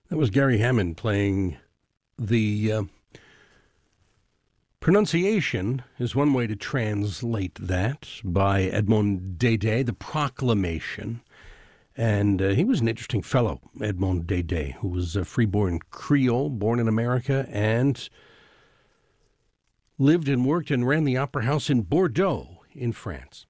That was Gary Hammond playing the Pronunciation is one way to translate that by Edmond Dédé, the Proclamation. And he was an interesting fellow, Edmond Dédé, who was a freeborn Creole, born in America, and lived and worked and ran the opera house in Bordeaux in France.